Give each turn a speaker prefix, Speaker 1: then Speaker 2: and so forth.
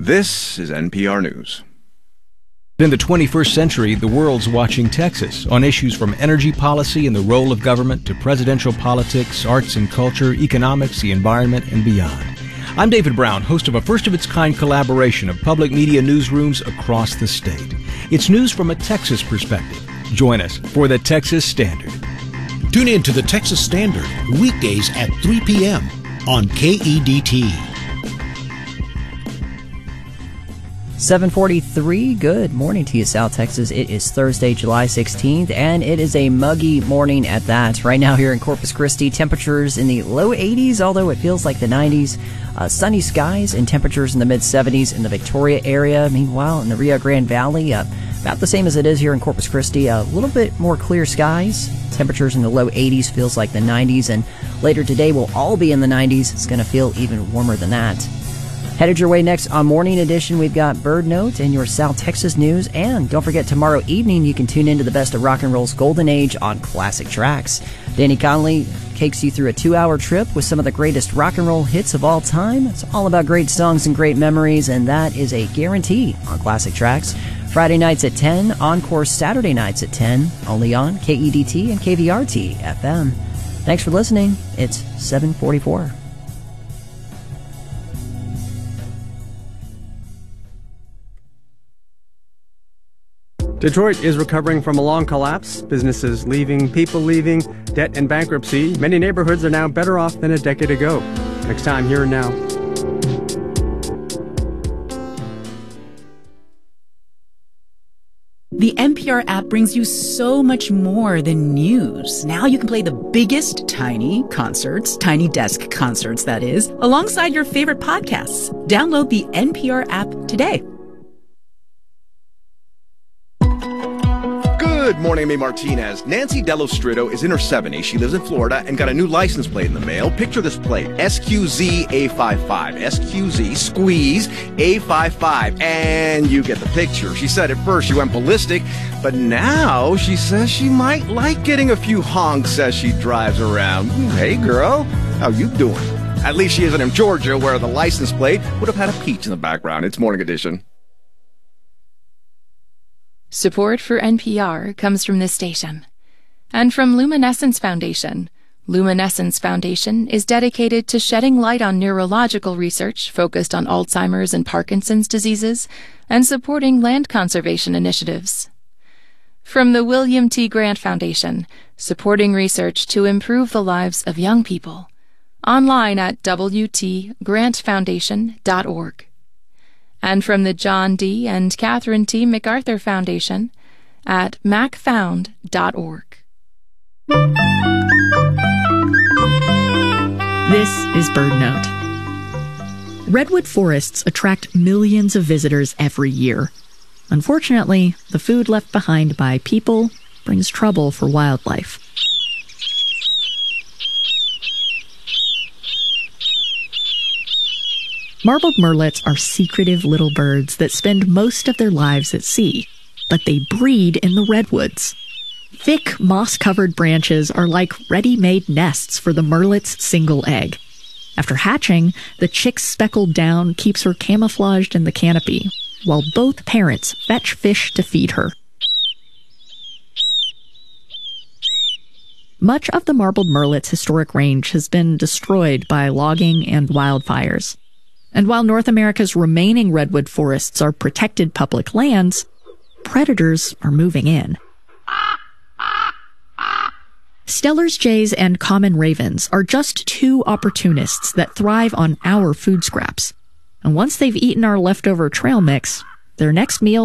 Speaker 1: This is NPR News.
Speaker 2: In the 21st century, the world's watching Texas on issues from energy policy and the role of government to presidential politics, arts and culture, economics, the environment, and beyond. I'm David Brown, host of a first-of-its-kind collaboration of public media newsrooms across the state. It's news from a Texas perspective. Join us for the Texas Standard.
Speaker 3: Tune in to the Texas Standard, weekdays at 3 p.m. on KEDT.
Speaker 4: 7:43. Good morning to you, South Texas. It is Thursday, July 16th, and it is a muggy morning at that. Right now here in Corpus Christi, temperatures in the low 80s, although it feels like the 90s. Sunny skies and temperatures in the mid-70s in the Victoria area. Meanwhile, in the Rio Grande Valley, about the same as it is here in Corpus Christi. A little bit more clear skies. Temperatures in the low 80s, feels like the 90s, and later today we'll all be in the 90s. It's going to feel even warmer than that. Headed your way next on Morning Edition, we've got Bird Note and your South Texas news. And don't forget, tomorrow evening you can tune into the best of rock and roll's golden age on Classic Tracks. Danny Conley takes you through a 2-hour trip with some of the greatest rock and roll hits of all time. It's all about great songs and great memories, and that is a guarantee on Classic Tracks. Friday nights at 10, Encore Saturday nights at 10, only on KEDT and KVRT FM. Thanks for listening. It's 7:44.
Speaker 5: Detroit is recovering from a long collapse. Businesses leaving, people leaving, debt and bankruptcy. Many neighborhoods are now better off than a decade ago. Next time, Here and Now.
Speaker 6: The NPR app brings you so much more than news. Now you can play the biggest tiny concerts, tiny desk concerts, that is, alongside your favorite podcasts. Download the NPR app today.
Speaker 1: Good morning, Amy Martinez. Nancy Delostritto is in her 70s. She lives in Florida and got a new license plate in the mail. Picture this plate, SQZ-A55. SQZ, squeeze, A55. And you get the picture. She said at first she went ballistic, but now she says she might like getting a few honks as she drives around. Hey, girl, how you doing? At least she isn't in Georgia, where the license plate would have had a peach in the background. It's Morning Edition.
Speaker 7: Support for NPR comes from this station and from Luminescence Foundation. Luminescence Foundation is dedicated to shedding light on neurological research focused on Alzheimer's and Parkinson's diseases and supporting land conservation initiatives. From the William T. Grant Foundation, supporting research to improve the lives of young people. Online at wtgrantfoundation.org. And from the John D. and Catherine T. MacArthur Foundation at macfound.org.
Speaker 8: This is Bird Note. Redwood forests attract millions of visitors every year. Unfortunately, the food left behind by people brings trouble for wildlife. Marbled murrelets are secretive little birds that spend most of their lives at sea, but they breed in the redwoods. Thick, moss-covered branches are like ready-made nests for the murrelet's single egg. After hatching, the chick's speckled down keeps her camouflaged in the canopy, while both parents fetch fish to feed her. Much of the marbled murrelet's historic range has been destroyed by logging and wildfires. And while North America's remaining redwood forests are protected public lands, predators are moving in. Steller's jays and common ravens are just two opportunists that thrive on our food scraps. And once they've eaten our leftover trail mix, their next meal